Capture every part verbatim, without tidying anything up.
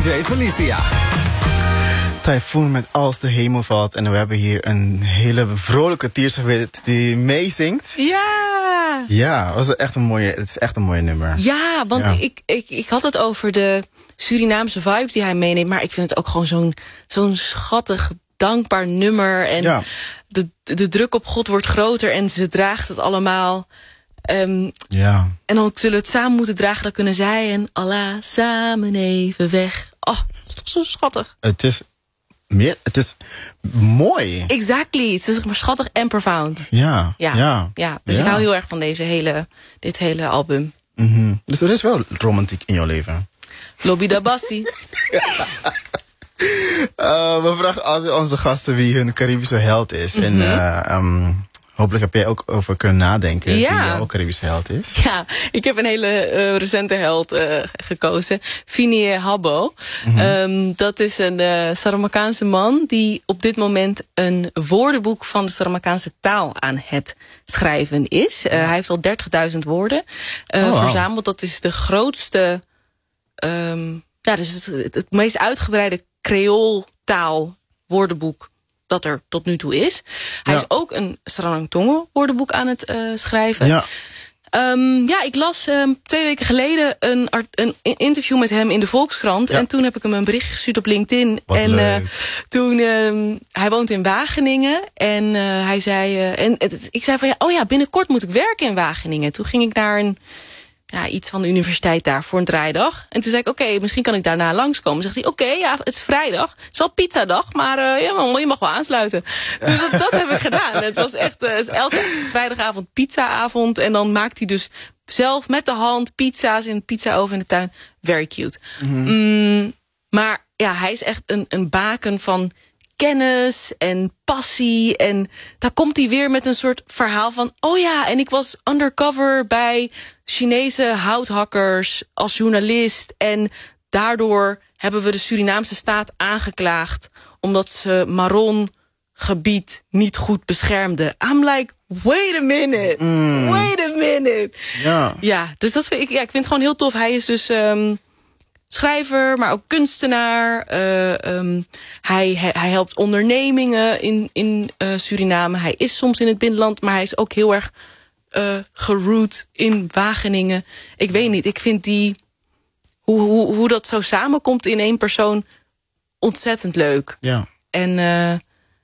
D J Felicia. Typhoon met Als de Hemel Valt. En we hebben hier een hele vrolijke Tiersewit die meezingt. Ja! Ja, was echt een mooie, het is echt een mooie nummer. Ja, want Ja. Ik, ik, ik had het over de Surinaamse vibes die hij meeneemt. Maar ik vind het ook gewoon zo'n zo'n schattig, dankbaar nummer. En Ja. de, de druk op God wordt groter en ze draagt het allemaal. Um, Ja. En dan zullen we het samen moeten dragen. Dan kunnen zij en Allah samen even weg. Oh, dat is toch zo schattig. Het is meer, het is mooi. Exactly. Het is zeg maar schattig en profound. Ja. Ja, Ja. ja. Dus Ja. ik hou heel erg van deze hele, dit hele album. Mm-hmm. Dus er is wel romantiek in jouw leven. Lobby da Bassi. Uh, we vragen altijd onze gasten wie hun Caribische held is. Mm-hmm. En uh, um, hopelijk heb jij ook over kunnen nadenken Ja. wie jouw Caribische held is. Ja, ik heb een hele uh, recente held uh, gekozen. Finie Habbo. Mm-hmm. Um, dat is een uh, Saramakaanse man die op dit moment een woordenboek van de Saramakaanse taal aan het schrijven is. Uh, hij heeft al dertigduizend woorden uh, oh, wow. verzameld. Dat is de grootste, um, ja, dus het, het, het meest uitgebreide Creooltaal woordenboek dat er tot nu toe is. Hij ja. is ook een Sranang-Tongo woordenboek aan het uh, schrijven. Ja. Um, ja, ik las um, twee weken geleden een, art, een interview met hem in de Volkskrant. Ja. En toen heb ik hem een bericht gestuurd op LinkedIn. Wat en leuk. Uh, toen, um, hij woont in Wageningen. En uh, hij zei, uh, en het, ik zei van ja, oh ja, binnenkort moet ik werken in Wageningen. Toen ging ik naar een, ja, iets van de universiteit daar voor een draaidag. En toen zei ik, oké, okay, misschien kan ik daarna langskomen. Zegt hij, oké, okay, ja, het is vrijdag. Het is wel pizzadag, maar uh, ja, man, je mag wel aansluiten. Dus dat, dat heb ik gedaan. Het was echt uh, elke vrijdagavond pizzaavond. En dan maakt hij dus zelf met de hand pizza's in de pizzaoven in de tuin. Very cute. Mm-hmm. Mm, maar ja, hij is echt een, een baken van kennis en passie. En daar komt hij weer met een soort verhaal van, oh ja, en ik was undercover bij Chinese houthakkers als journalist. En daardoor hebben we de Surinaamse staat aangeklaagd omdat ze Maron gebied niet goed beschermden. I'm like, wait a minute. Mm. Wait a minute. Ja. Ja, dus dat vind ik, ja, ik vind het gewoon heel tof. Hij is dus um, schrijver, maar ook kunstenaar. Uh, um, hij, hij, hij helpt ondernemingen in, in uh, Suriname. Hij is soms in het binnenland, maar hij is ook heel erg uh, geroot in Wageningen. Ik weet niet, ik vind die hoe, hoe, hoe dat zo samenkomt in één persoon ontzettend leuk. Ja. En uh,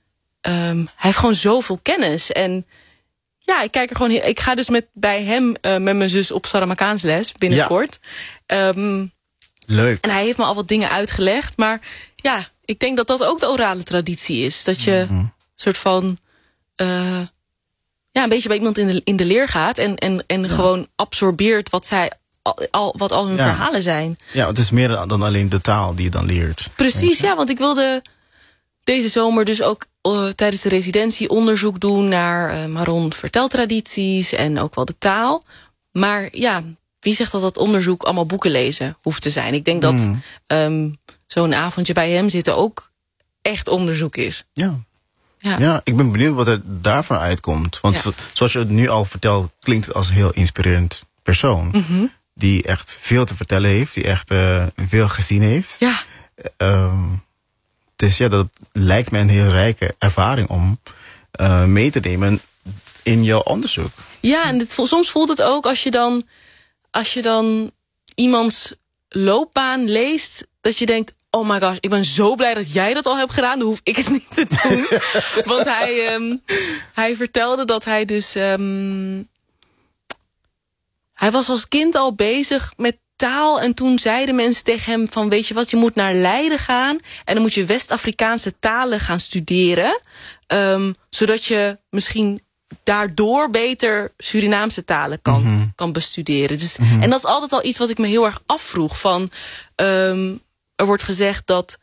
um, hij heeft gewoon zoveel kennis. En ja, ik kijk er gewoon. Ik ga dus met bij hem uh, met mijn zus op Saramakaans les binnenkort. Ja. Um, Leuk. En hij heeft me al wat dingen uitgelegd. Maar ja, ik denk dat dat ook de orale traditie is. Dat je mm-hmm. soort van uh, ja, een beetje bij iemand in de, in de leer gaat. En, en, en ja. gewoon absorbeert wat zij al, al, wat al hun ja. verhalen zijn. Ja, het is meer dan alleen de taal die je dan leert. Precies, ja, want ik wilde deze zomer dus ook uh, tijdens de residentie onderzoek doen naar uh, Maron verteltradities en ook wel de taal. Maar ja, wie zegt dat dat onderzoek allemaal boeken lezen hoeft te zijn? Ik denk dat mm. um, zo'n avondje bij hem zitten ook echt onderzoek is. Ja. Ja. ja, ik ben benieuwd wat er daarvan uitkomt. Want ja. zoals je het nu al vertelt, klinkt het als een heel inspirerend persoon. Mm-hmm. Die echt veel te vertellen heeft, die echt uh, veel gezien heeft. Ja. Um, dus ja, dat lijkt me een heel rijke ervaring om uh, mee te nemen in jouw onderzoek. Ja, en het, soms voelt het ook als je dan, als je dan iemands loopbaan leest, dat je denkt, oh my gosh, ik ben zo blij dat jij dat al hebt gedaan. Dan hoef ik het niet te doen. Want hij, um, hij vertelde dat hij dus Um, hij was als kind al bezig met taal. En toen zeiden mensen tegen hem van, weet je wat, je moet naar Leiden gaan. En dan moet je West-Afrikaanse talen gaan studeren. Um, zodat je misschien daardoor beter Surinaamse talen kan, mm-hmm. kan bestuderen. Dus, mm-hmm. En dat is altijd al iets wat ik me heel erg afvroeg. Van, um, er wordt gezegd dat